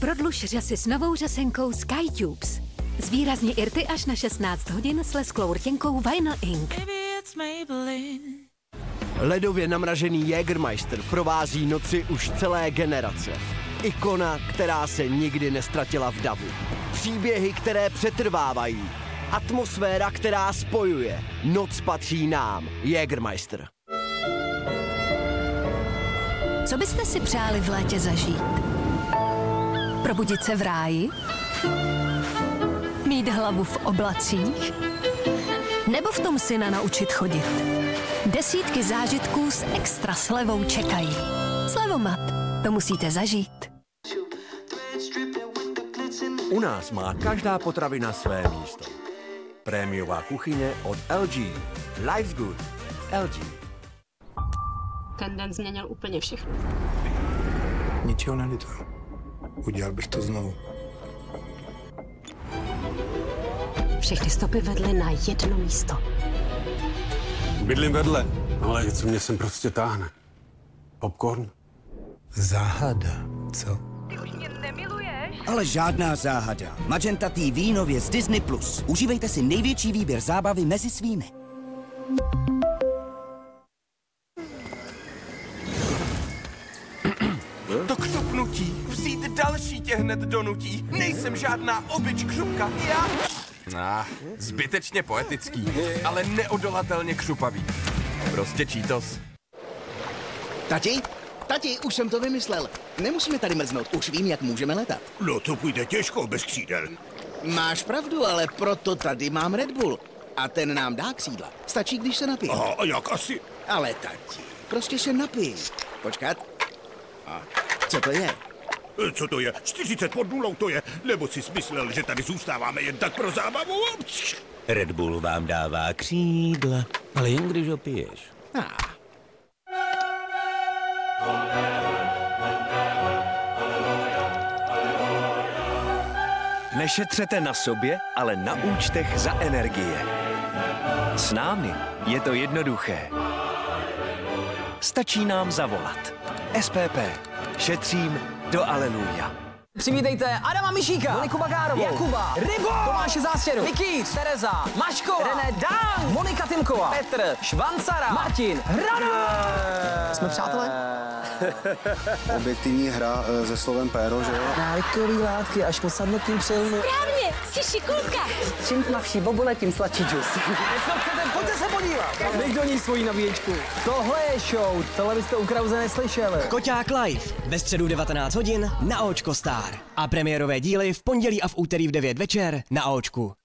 Prodluž řasy s novou řasenkou SkyTubes. Zvýrazní irty až na 16 hodin s lesklou rtěnkou Vinyl Ink. Ledově namražený Jägermeister provází noci už celé generace. Ikona, která se nikdy nestratila v davu. Příběhy, které přetrvávají. Atmosféra, která spojuje. Noc patří nám. Jägermeister. Co byste si přáli v létě zažít? Probudit se v ráji? Mít hlavu v oblacích? Nebo v tom syna naučit chodit? Desítky zážitků s extra slevou čekají. Slevomat. To musíte zažít. U nás má každá potravina své místo. Prémiová kuchyně od LG. Life's good. LG. Ten den změnil úplně všechno. Ničeho nelituju. Udělal bych to znovu. Všechny stopy vedly na jedno místo. Bydlím vedle, ale něco mě sem prostě táhne. Popcorn? Záhada, co? Ty už mě nemiluješ? Ale žádná záhada. Magenta TV nově z Disney+. Užívejte si největší výběr zábavy mezi svými. To křupnutí, vzít další tě hned donutí. Nejsem žádná obyč křupka, já... zbytečně poetický, ale neodolatelně křupavý. Prostě Cheetos. Tati, už jsem to vymyslel. Nemusíme tady mrznout, už vím, jak můžeme letat. No to půjde těžko bez křídel. Máš pravdu, ale proto tady mám Red Bull. A ten nám dá křídla. Stačí, když se napije. Aha, a jak asi? Ale tati, prostě se napij. Počkat. A co to je? Co to je? 40 pod nulou to je? Nebo jsi smyslel, že tady zůstáváme jen tak pro zábavu? Red Bull vám dává křídla, ale jen když ho piješ. Nešetřete na sobě, ale na účtech za energie. S námi je to jednoduché. Stačí nám zavolat. SPP. Šetřím do aleluja. Přivítejte Adama Mišíka, Moniku Bagárovou, Jakuba, Rybo, Tomáše Zástěru, Vikýř, Tereza, Maškova, René Dán, Monika Timková, Petr, Švancara, Martin, Hrana. Jsme přátelé? Objektivní hra se slovem péro, že jo? Návykový látky až po sadnutím přilnu. Správně, jsi šikulka. Čím tmavší bobule, tím sladší džus. Pojďte se podívat. Dej do ní svoji nabíječku. Tohle je show, tohle byste u Krause neslyšeli. Koťák live ve středu 19 hodin na Očko Star. A premiérové díly v pondělí a v úterý v 9 večer na Očku.